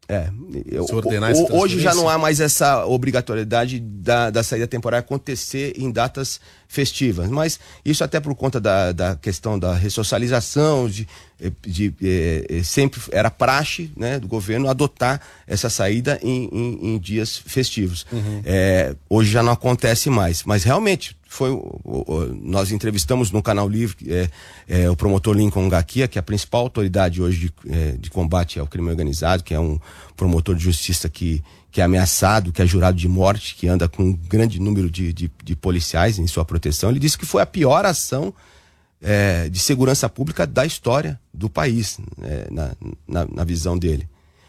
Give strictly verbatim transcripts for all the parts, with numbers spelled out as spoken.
É, eu, o, hoje já não há mais essa obrigatoriedade da, da saída temporária acontecer em datas festivas, mas isso até por conta da, da questão da ressocialização, de, de, de, de sempre era praxe, né, do governo adotar essa saída em, em, em dias festivos. Uhum. É, hoje já não acontece mais, mas realmente foi, nós entrevistamos no Canal Livre é, é, o promotor Lincoln Ngakia, que é a principal autoridade hoje de, é, de combate ao crime organizado, que é um promotor de justiça que, que é ameaçado, que é jurado de morte, que anda com um grande número de, de, de policiais em sua proteção. Ele disse que foi a pior ação é, de segurança pública da história do país, é, na, na, na visão dele.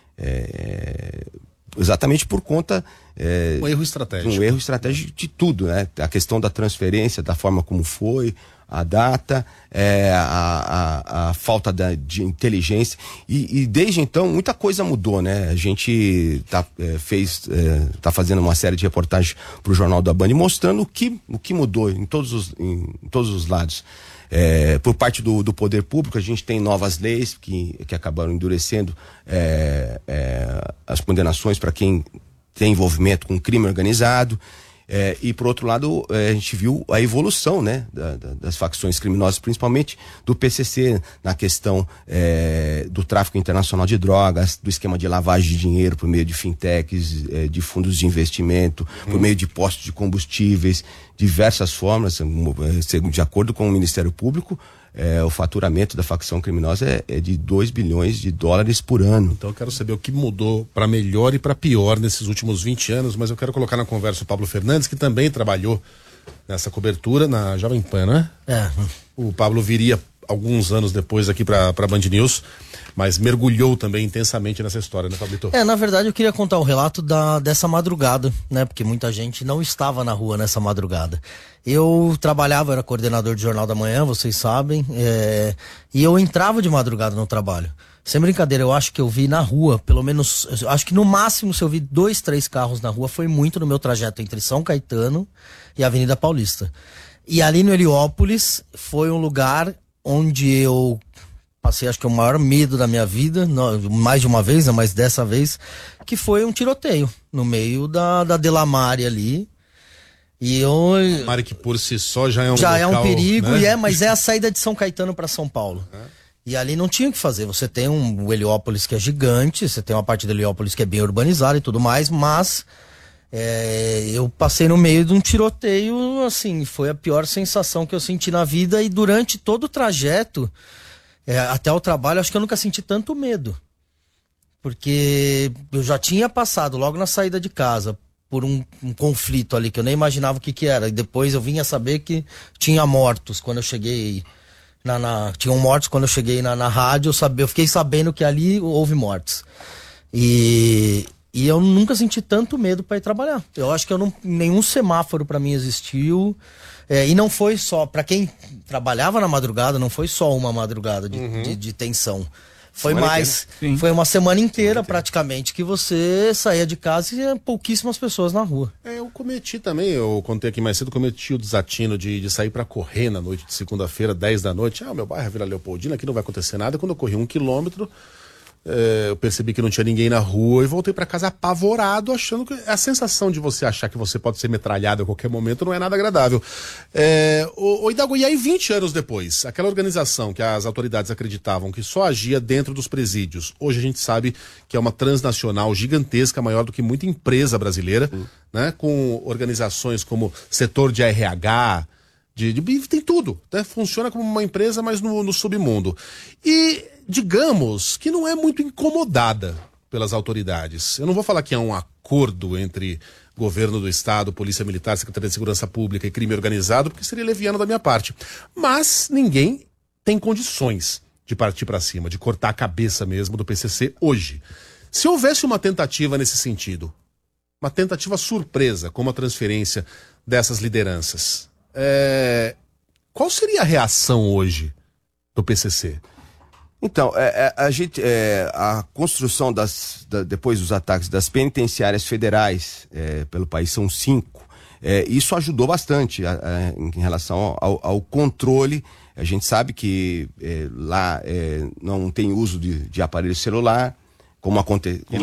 É, exatamente por conta é, um erro estratégico. Um erro estratégico de tudo, né? A questão da transferência, da forma como foi, a data, é, a, a, a falta da, de inteligência e, e desde então muita coisa mudou, né? A gente tá, é, fez, é, tá fazendo uma série de reportagens para o Jornal da Band mostrando o que, o que mudou em todos os, em, em todos os lados. É, por parte do, do poder público, a gente tem novas leis que, que acabaram endurecendo é, é, as condenações para quem tem envolvimento com crime organizado. É, e por outro lado, é, a gente viu a evolução, né, da, da, das facções criminosas, principalmente do P C C, na questão é, do tráfico internacional de drogas, do esquema de lavagem de dinheiro por meio de fintechs, é, de fundos de investimento, uhum. por meio de postos de combustíveis, diversas formas, de acordo com o Ministério Público. É, o faturamento da facção criminosa é, é de dois bilhões de dólares por ano. Então eu quero saber o que mudou para melhor e para pior nesses últimos vinte anos, mas eu quero colocar na conversa o Pablo Fernandes, que também trabalhou nessa cobertura na Jovem Pan, né? É. O Pablo viria alguns anos depois aqui para a Band News, mas mergulhou também intensamente nessa história, né, Pablito? É, na verdade eu queria contar o relato da, dessa madrugada, né, porque muita gente não estava na rua nessa madrugada. Eu trabalhava, era coordenador de Jornal da Manhã, vocês sabem, é, e eu entrava de madrugada no trabalho. Sem brincadeira, eu acho que eu vi na rua, pelo menos, acho que no máximo se eu vi dois, três carros na rua, foi muito no meu trajeto entre São Caetano e Avenida Paulista. E ali no Heliópolis foi um lugar onde eu passei, acho que o maior medo da minha vida, não, mais de uma vez, né, mas dessa vez, que foi um tiroteio no meio da, da Delamare ali. E eu... Delamare que por si só já é um Já local, é um perigo, né? e é, mas é a saída de São Caetano para São Paulo. É. E ali não tinha o que fazer. Você tem um, o Heliópolis que é gigante, você tem uma parte do Heliópolis que é bem urbanizada e tudo mais, mas é, eu passei no meio de um tiroteio, assim, foi a pior sensação que eu senti na vida, e durante todo o trajeto É, até o trabalho, acho que eu nunca senti tanto medo. Porque eu já tinha passado, logo na saída de casa, por um, um conflito ali, que eu nem imaginava o que que era. E depois eu vinha saber que tinha mortos quando eu cheguei na... na tinham mortos quando eu cheguei na, na rádio, eu, sabe, eu fiquei sabendo que ali houve mortes. E, e eu nunca senti tanto medo para ir trabalhar. Eu acho que eu não, nenhum semáforo para mim existiu. É, e não foi só, para quem trabalhava na madrugada, não foi só uma madrugada de, uhum. de, de tensão. Foi semana mais, foi uma semana inteira semana praticamente que você saía de casa e tinha pouquíssimas pessoas na rua. É, eu cometi também, eu contei aqui mais cedo, cometi o desatino de, de sair para correr na noite de segunda-feira, dez da noite. Ah, o meu bairro é Vila Leopoldina, aqui não vai acontecer nada. Quando eu corri um quilômetro, É, eu percebi que não tinha ninguém na rua e voltei para casa apavorado, achando que a sensação de você achar que você pode ser metralhado a qualquer momento não é nada agradável. É, o, o Hidalgo, e aí vinte anos depois, aquela organização que as autoridades acreditavam que só agia dentro dos presídios, hoje a gente sabe que é uma transnacional gigantesca, maior do que muita empresa brasileira, uhum. né, com organizações como setor de R H, de, de, tem tudo, né, funciona como uma empresa, mas no, no submundo. E digamos que não é muito incomodada pelas autoridades. Eu não vou falar que é um acordo entre governo do estado, polícia militar, Secretaria de Segurança Pública e crime organizado, porque seria leviano da minha parte. Mas ninguém tem condições de partir para cima, de cortar a cabeça mesmo do P C C hoje. Se houvesse uma tentativa nesse sentido, uma tentativa surpresa, como a transferência dessas lideranças, é... qual seria a reação hoje do P C C? Então, é, é, a, gente, é, a construção das, da, depois dos ataques das penitenciárias federais é, pelo país, são cinco, é, isso ajudou bastante a, a, em relação ao, ao controle. A gente sabe que é, lá é, não tem uso de, de aparelho celular, como aconteceu.